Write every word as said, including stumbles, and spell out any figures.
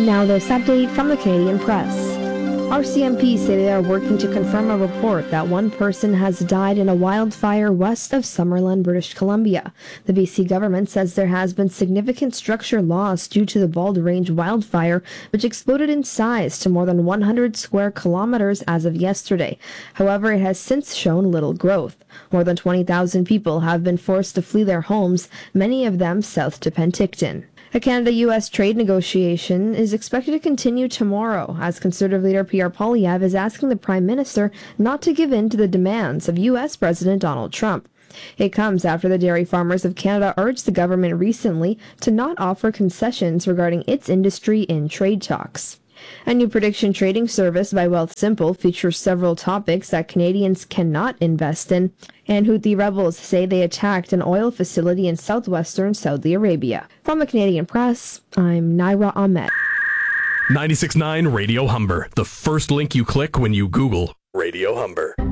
Now this update from the Canadian Press. R C M P say they are working to confirm a report that one person has died in a wildfire west of Summerland, British Columbia. The B C government says there has been significant structure loss due to the Bald Range wildfire, which exploded in size to more than one hundred square kilometers as of yesterday. However, it has since shown little growth. More than twenty thousand people have been forced to flee their homes, many of them south to Penticton. A Canada-U S trade negotiation is expected to continue tomorrow, as Conservative leader Pierre Poilievre is asking the Prime Minister not to give in to the demands of U S President Donald Trump. It comes after the Dairy Farmers of Canada urged the government recently to not offer concessions regarding its industry in trade talks. A new prediction trading service by Wealthsimple features several topics that Canadians cannot invest in, and Houthi rebels say they attacked an oil facility in southwestern Saudi Arabia. From the Canadian Press, I'm Naira Ahmed. ninety-six point nine Radio Humber, the first link you click when you Google Radio Humber.